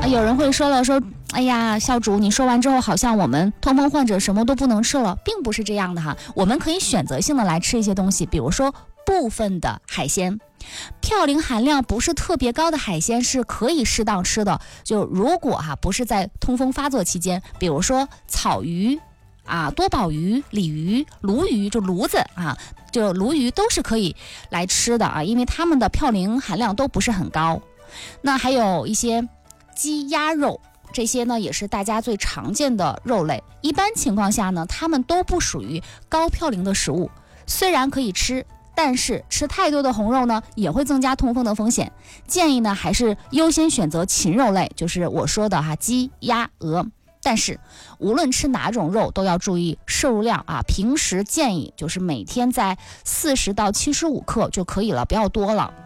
有人会说了，说哎呀，校主，你说完之后好像我们痛风患者什么都不能吃了，并不是这样的哈。我们可以选择性的来吃一些东西，比如说部分的海鲜，嘌呤含量不是特别高的海鲜是可以适当吃的。就如果不是在痛风发作期间，比如说草鱼多宝鱼、鲤鱼、鲈鱼，就鲈子就鲈鱼都是可以来吃的因为它们的嘌呤含量都不是很高。那还有一些鸡鸭肉，这些呢也是大家最常见的肉类，一般情况下呢，它们都不属于高嘌呤的食物，虽然可以吃，但是吃太多的红肉呢，也会增加痛风的风险。建议呢，还是优先选择禽肉类，就是我说的鸡、鸭、鹅。但是无论吃哪种肉，都要注意摄入量平时建议就是每天在40到75克就可以了，不要多了。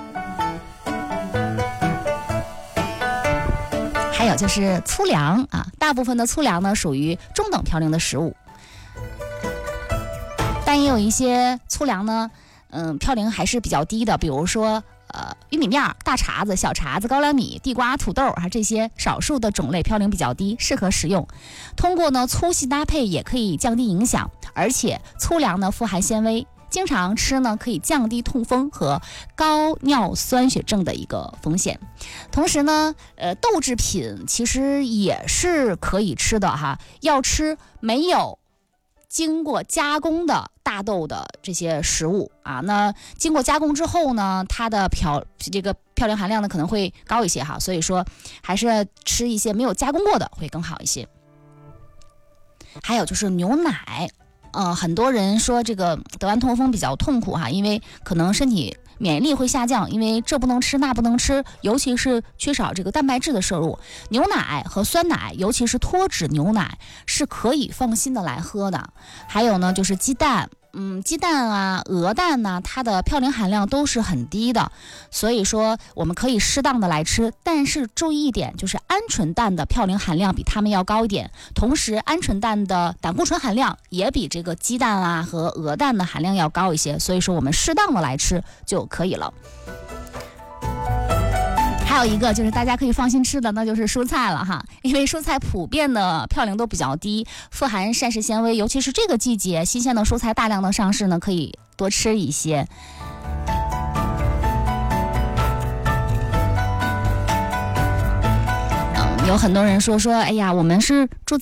还有就是粗粮大部分的粗粮呢属于中等嘌呤的食物，但也有一些粗粮呢嘌呤还是比较低的，比如说玉米面、大碴子、小碴子、高粱米、地瓜、土豆这些少数的种类嘌呤比较低，适合食用。通过呢粗细搭配也可以降低影响，而且粗粮呢富含纤维，经常吃呢可以降低痛风和高尿酸血症的一个风险。同时呢豆制品其实也是可以吃的要吃没有经过加工的大豆的这些食物那经过加工之后呢，它的这个嘌呤含量呢可能会高一些所以说还是吃一些没有加工过的会更好一些。还有就是牛奶，很多人说这个得完痛风比较痛苦因为可能身体免疫力会下降，因为这不能吃那不能吃，尤其是缺少这个蛋白质的摄入。牛奶和酸奶，尤其是脱脂牛奶是可以放心的来喝的。还有呢就是鸡蛋，鸡蛋鹅蛋它的嘌呤含量都是很低的，所以说我们可以适当的来吃，但是注意一点，就是鹌鹑蛋的嘌呤含量比它们要高一点，同时鹌鹑蛋的胆固醇含量也比这个鸡蛋和鹅蛋的含量要高一些，所以说我们适当的来吃就可以了。还有一个就是大家可以放心吃的，那就是蔬菜了因为蔬菜普遍的嘌呤都比较低，富含膳食纤维，尤其是这个季节新鲜的蔬菜大量的上市呢，可以多吃一些。有很多人说哎呀，我们是住